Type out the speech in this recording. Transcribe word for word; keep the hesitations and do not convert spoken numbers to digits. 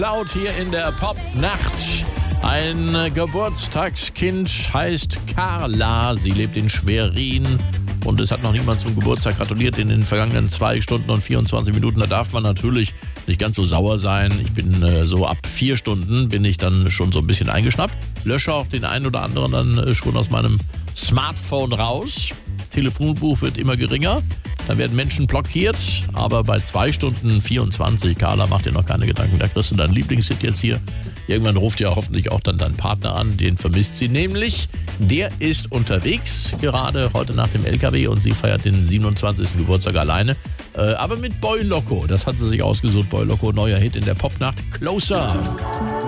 Laut hier in der Popnacht. Ein Geburtstagskind heißt Carla. Sie lebt in Schwerin und es hat noch niemand zum Geburtstag gratuliert in den vergangenen zwei Stunden und vierundzwanzig Minuten. Da darf man natürlich nicht ganz so sauer sein. Ich bin äh, so ab vier Stunden bin ich dann schon so ein bisschen eingeschnappt. Lösche auch den einen oder anderen dann äh, schon aus meinem Smartphone raus. Telefonbuch wird immer geringer. Da werden Menschen blockiert, aber bei zwei Stunden vierundzwanzig, Carla, mach dir noch keine Gedanken, da kriegst du deinen Lieblingshit jetzt hier. Irgendwann ruft ja hoffentlich auch dann dein Partner an, den vermisst sie nämlich. Der ist unterwegs, gerade heute nach dem L K W und sie feiert den siebenundzwanzigsten Geburtstag alleine. Äh, aber mit Boy Loco, das hat sie sich ausgesucht, Boy Loco, neuer Hit in der Popnacht, Closer.